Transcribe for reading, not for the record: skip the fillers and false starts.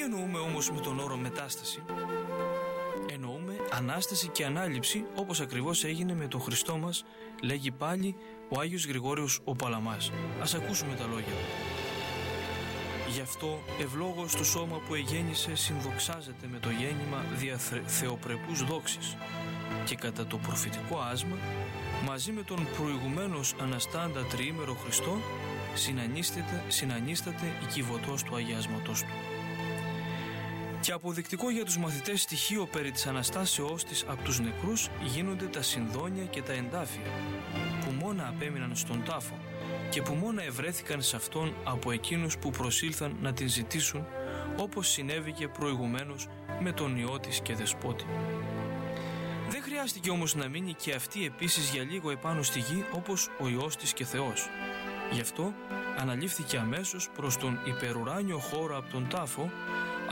Τι εννοούμε όμως με τον όρο μετάσταση? Εννοούμε Ανάσταση και Ανάληψη, όπως ακριβώς έγινε με τον Χριστό μας, λέγει πάλι ο Άγιος Γρηγόριος ο Παλαμάς. Ας ακούσουμε τα λόγια. Γι' αυτό ευλόγως το σώμα που εγέννησε συνδοξάζεται με το γέννημα δια θεοπρεπούς δόξης και κατά το προφητικό άσμα μαζί με τον προηγουμένως αναστάντα τριήμερο Χριστό συνανίσταται η κυβωτός του αγιάσματος του. Και αποδεικτικό για τους μαθητές στοιχείο περί της Αναστάσεώς της από τους νεκρούς γίνονται τα συνδόνια και τα εντάφια που μόνα απέμειναν στον τάφο και που μόνα ευρέθηκαν σε αυτόν από εκείνους που προσήλθαν να την ζητήσουν, όπως συνέβηκε προηγουμένως με τον Υιό της και Δεσπότη. Δεν χρειάστηκε όμως να μείνει και αυτή επίσης για λίγο επάνω στη γη όπως ο Υιός της και Θεός. Γι' αυτό αναλήφθηκε αμέσως προς τον υπερουράνιο χώρο από τον τάφο,